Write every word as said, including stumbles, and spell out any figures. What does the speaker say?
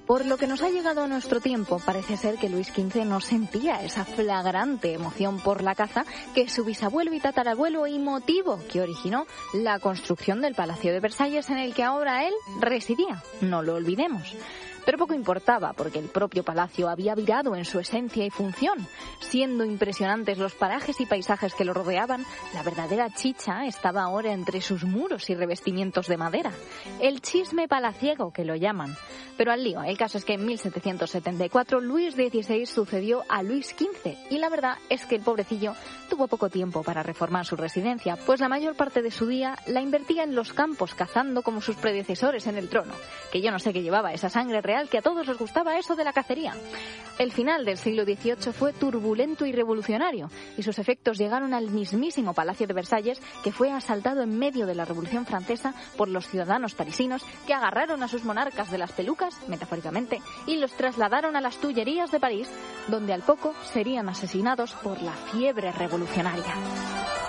Por lo que nos ha llegado a nuestro tiempo, parece ser que Luis quince no sentía esa flagrante emoción por la caza que su bisabuelo y tatarabuelo, y motivo que originó la construcción del Palacio de Versalles en el que ahora él residía. No lo olvidemos. Pero poco importaba, porque el propio palacio había virado en su esencia y función. Siendo impresionantes los parajes y paisajes que lo rodeaban, la verdadera chicha estaba ahora entre sus muros y revestimientos de madera. El chisme palaciego, que lo llaman. Pero al lío, el caso es que en mil setecientos setenta y cuatro Luis dieciséis sucedió a Luis quince, y la verdad es que el pobrecillo tuvo poco tiempo para reformar su residencia, pues la mayor parte de su día la invertía en los campos cazando como sus predecesores en el trono, que yo no sé qué llevaba esa sangre real que a todos les gustaba eso de la cacería. El final del siglo dieciocho fue turbulento y revolucionario, y sus efectos llegaron al mismísimo Palacio de Versalles, que fue asaltado en medio de la Revolución Francesa por los ciudadanos parisinos, que agarraron a sus monarcas de las pelucas, metafóricamente, y los trasladaron a las Tullerías de París, donde al poco serían asesinados por la fiebre revolucionaria.